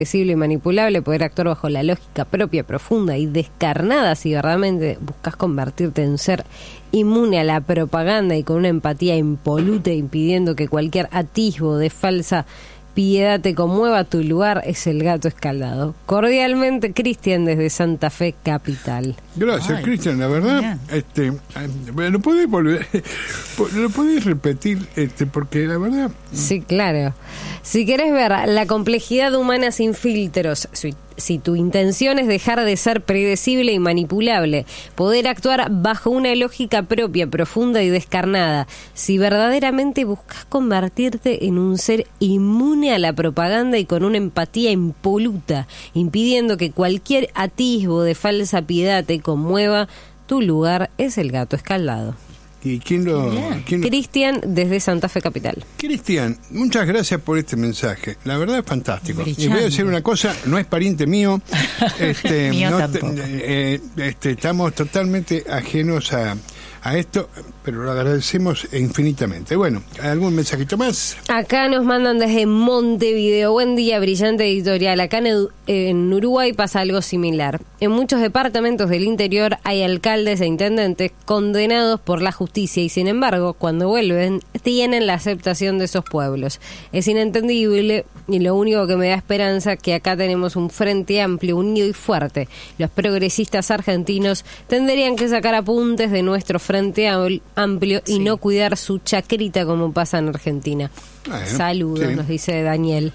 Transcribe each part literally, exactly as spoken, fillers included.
y manipulable, poder actuar bajo la lógica propia, profunda y descarnada si verdaderamente buscas convertirte en un ser inmune a la propaganda y con una empatía impoluta, impidiendo que cualquier atisbo de falsa piedad te conmueva, tu lugar es el gato escaldado. Cordialmente, Cristian, desde Santa Fe Capital. Gracias, Cristian. La verdad, este, lo podés volver, lo podés repetir, este, porque la verdad. Sí, claro. Si querés ver la complejidad humana sin filtros, si, si tu intención es dejar de ser predecible y manipulable, poder actuar bajo una lógica propia, profunda y descarnada, si verdaderamente buscas convertirte en un ser inmune a la propaganda y con una empatía impoluta, impidiendo que cualquier atisbo de falsa piedad te conmueva, tu lugar es el gato escaldado. ¿Y quién lo...? ¿quién... Cristian, desde Santa Fe Capital. Cristian, muchas gracias por este mensaje. La verdad es fantástico. Brillante. Y voy a decir una cosa, no es pariente mío. Este, mío no tampoco. te, eh, este, estamos totalmente ajenos a, a esto, pero lo agradecemos infinitamente. Bueno, ¿algún mensajito más? Acá nos mandan desde Montevideo. Buen día, brillante editorial. Acá en, en Uruguay pasa algo similar. En muchos departamentos del interior hay alcaldes e intendentes condenados por la justicia y, sin embargo, cuando vuelven, tienen la aceptación de esos pueblos. Es inentendible y lo único que me da esperanza es que acá tenemos un frente amplio, unido y fuerte. Los progresistas argentinos tendrían que sacar apuntes de nuestro frente amplio y sí. no cuidar su chacrita como pasa en Argentina. Bueno, saludos, sí. nos dice Daniel.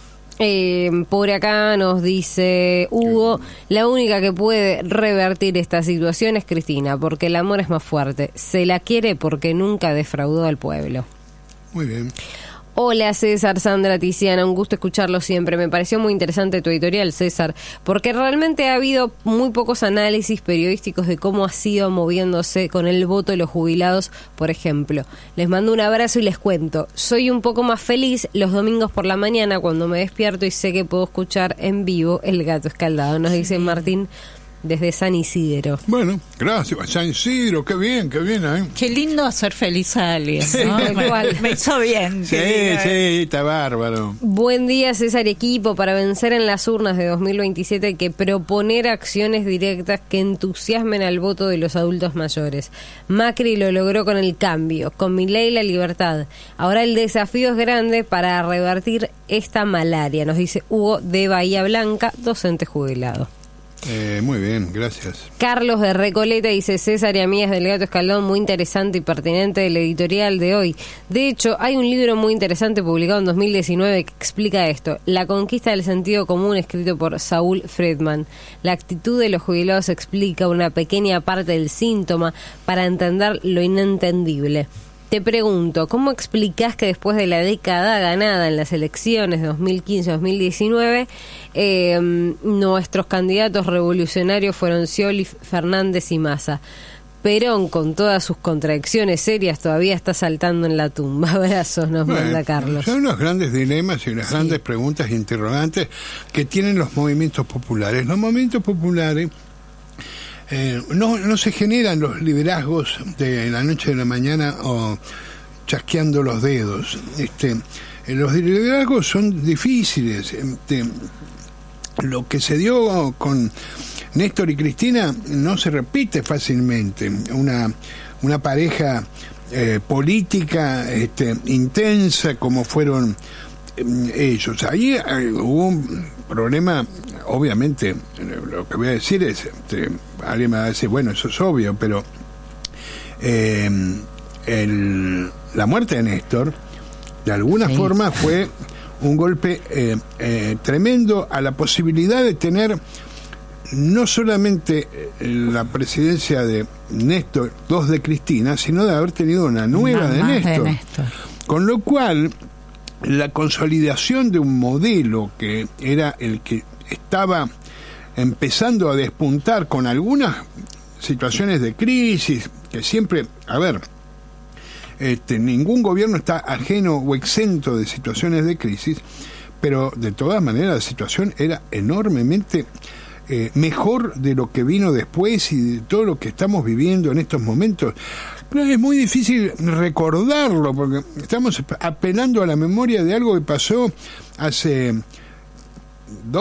Eh, por acá nos dice Hugo, la única que puede revertir esta situación es Cristina, porque el amor es más fuerte. Se la quiere porque nunca defraudó al pueblo. Muy bien. Hola César, Sandra, Tiziana, un gusto escucharlo siempre. Me pareció muy interesante tu editorial, César, porque realmente ha habido muy pocos análisis periodísticos de cómo ha sido moviéndose con el voto de los jubilados, por ejemplo. Les mando un abrazo y les cuento, soy un poco más feliz los domingos por la mañana cuando me despierto y sé que puedo escuchar en vivo El Gato Escaldado, nos dice Martín desde San Isidro. Bueno, gracias, San Isidro, qué bien, qué bien, ¿eh? Qué lindo hacer feliz a alguien, ¿no? me, me hizo bien. Sí, sí, está bárbaro. Buen día, César, equipo. Para vencer en las urnas de dos mil veintisiete hay que proponer acciones directas que entusiasmen al voto de los adultos mayores. Macri lo logró con el cambio, con Milei la libertad. Ahora el desafío es grande para revertir esta malaria, nos dice Hugo de Bahía Blanca, docente jubilado. Eh, muy bien, gracias. Carlos de Recoleta dice, César y amigas del Gato Escaldado, muy interesante y pertinente el editorial de hoy. De hecho, hay un libro muy interesante publicado en dos mil diecinueve que explica esto, La conquista del sentido común, escrito por Saúl Friedman. La actitud de los jubilados explica una pequeña parte del síntoma para entender lo inentendible. Te pregunto, ¿cómo explicás que después de la década ganada en las elecciones de dos mil quince a dos mil diecinueve, eh, nuestros candidatos revolucionarios fueron Scioli, Fernández y Massa? Perón, con todas sus contradicciones serias, todavía está saltando en la tumba. Abrazos, nos bueno, manda Carlos. Son los grandes dilemas y las sí. grandes preguntas e interrogantes que tienen los movimientos populares. Los movimientos populares... Eh, no, no se generan los liderazgos de la noche a la mañana o chasqueando los dedos. Este, eh, los liderazgos son difíciles. Este, lo que se dio con Néstor y Cristina no se repite fácilmente. Una, una pareja eh, política este, intensa como fueron eh, ellos. Ahí eh, hubo un problema. Obviamente, lo que voy a decir es, este, alguien me va a decir, bueno, eso es obvio, pero eh, el, la muerte de Néstor, de alguna sí. forma, fue un golpe eh, eh, tremendo a la posibilidad de tener no solamente la presidencia de Néstor, dos de Cristina, sino de haber tenido una nueva de Néstor. de Néstor. Con lo cual, la consolidación de un modelo que era el que estaba empezando a despuntar con algunas situaciones de crisis, que siempre, a ver, este, ningún gobierno está ajeno o exento de situaciones de crisis, pero de todas maneras la situación era enormemente eh, mejor de lo que vino después y de todo lo que estamos viviendo en estos momentos. Pero es muy difícil recordarlo, porque estamos apelando a la memoria de algo que pasó hace dos